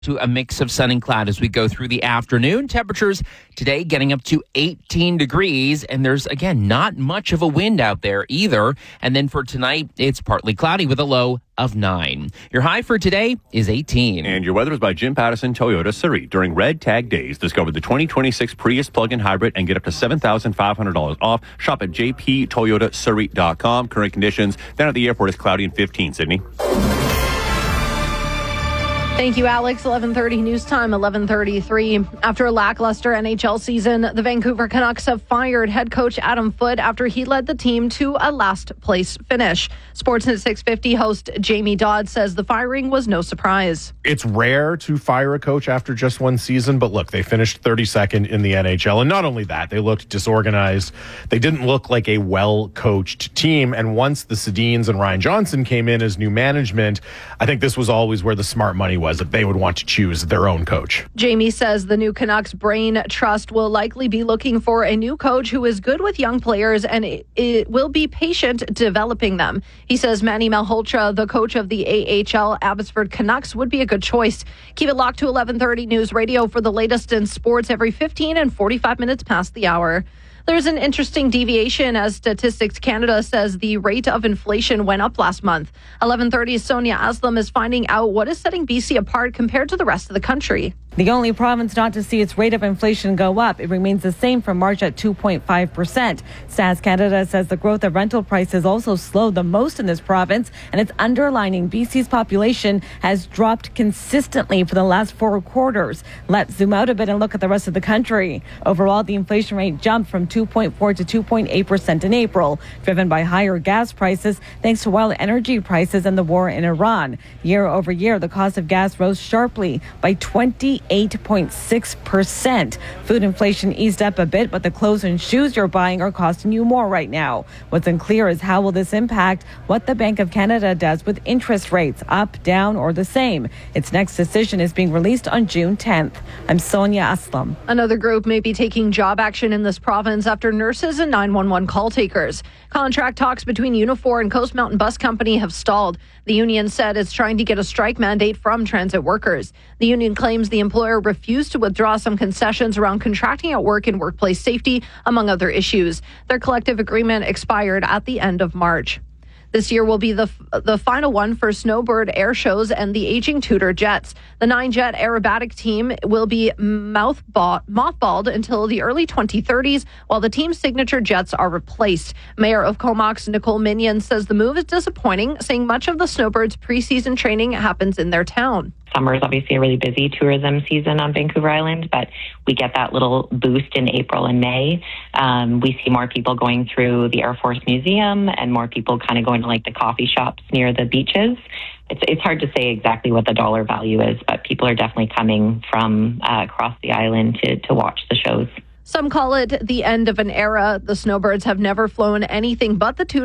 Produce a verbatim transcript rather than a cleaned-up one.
To a mix of sun and cloud as we go through the afternoon. Temperatures today getting up to eighteen degrees, and there's, again, not much of a wind out there either. And then for tonight, it's partly cloudy with a low of nine. Your high for today is eighteen. And your weather is by Jim Pattison Toyota Surrey. During Red Tag Days, discover the twenty twenty-six Prius plug-in hybrid and get up to seven thousand five hundred dollars off. Shop at j p toyota surrey dot com. Current conditions down at the airport is cloudy and fifteen. Sydney. Thank you, Alex. eleven thirty news time, eleven thirty-three. After a lackluster N H L season, the Vancouver Canucks have fired head coach Adam Foote after he led the team to a last-place finish. Sportsnet six fifty host Jamie Dodd says the firing was no surprise. It's rare to fire a coach after just one season, but look, they finished thirty-second in the N H L. And not only that, they looked disorganized. They didn't look like a well-coached team. And once the Sedins and Ryan Johnson came in as new management, I think this was always where the smart money was, that they would want to choose their own coach. Jamie says the new Canucks Brain Trust will likely be looking for a new coach who is good with young players and it, it will be patient developing them. He says Manny Malhotra, the coach of the A H L Abbotsford Canucks, would be a good choice. Keep it locked to eleven thirty News Radio for the latest in sports every fifteen and forty-five minutes past the hour. There's an interesting deviation as Statistics Canada says the rate of inflation went up last month. eleven thirty's Sonia Aslam is finding out what is setting B C apart compared to the rest of the country. The only province not to see its rate of inflation go up. It remains the same from March at two point five percent. Stats Canada says the growth of rental prices also slowed the most in this province, and it's underlining B C's population has dropped consistently for the last four quarters. Let's zoom out a bit and look at the rest of the country. Overall, the inflation rate jumped from two point four to two point eight percent in April, driven by higher gas prices thanks to wild energy prices and the war in Iran. Year over year, the cost of gas rose sharply by twenty-eight point six percent. Food inflation eased up a bit, but the clothes and shoes you're buying are costing you more right now. What's unclear is how will this impact what the Bank of Canada does with interest rates, up, down, or the same. Its next decision is being released on June tenth. I'm Sonia Aslam. Another group may be taking job action in this province after nurses and nine one one call takers. Contract talks between Unifor and Coast Mountain Bus Company have stalled. The union said it's trying to get a strike mandate from transit workers. The union claims the employer refused to withdraw some concessions around contracting out work and workplace safety, among other issues. Their collective agreement expired at the end of March. This year will be the the final one for Snowbird Air Shows and the aging Tudor jets. The nine-jet aerobatic team will be mouthball, mothballed until the early twenty thirties, while the team's signature jets are replaced. Mayor of Comox, Nicole Minion, says the move is disappointing, saying much of the Snowbirds' preseason training happens in their town. Summer is obviously a really busy tourism season on Vancouver Island, but we get that little boost in April and May. Um, we see more people going through the Air Force Museum and more people kind of going to like the coffee shops near the beaches. It's it's hard to say exactly what the dollar value is, but people are definitely coming from uh, across the island to, to watch the shows. Some call it the end of an era. The Snowbirds have never flown anything but the Tudor